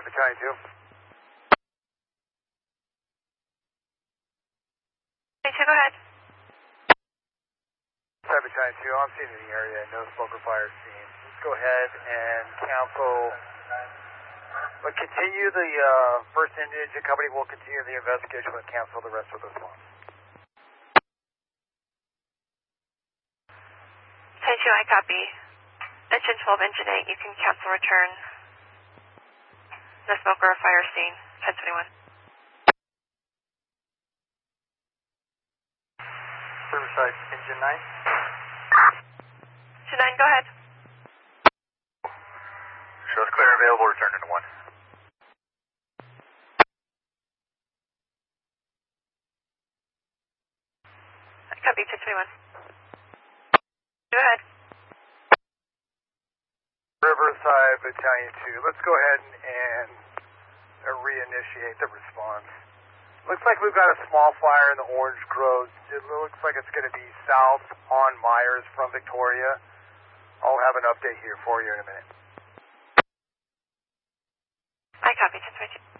Battalion 2. Hey, go ahead. Battalion 2, I'm seeing in the area, no smoke or fire seen. Let's go ahead and cancel, but continue the first engine company will continue the investigation and cancel the rest of the response. Battalion 2, I copy. Engine 12, engine 8, you can cancel return. No smoke or fire seen. 1021. Riverside, engine 9. Engine 9, go ahead. Shows clear, available, return into 1. I copy, 1021. Go ahead. Riverside, Battalion 2, let's go ahead and reinitiate the response. Looks like we've got a small fire in the Orange Groves. It looks like it's going to be south on Myers from Victoria. I'll have an update here for you in a minute. I copy, 1022.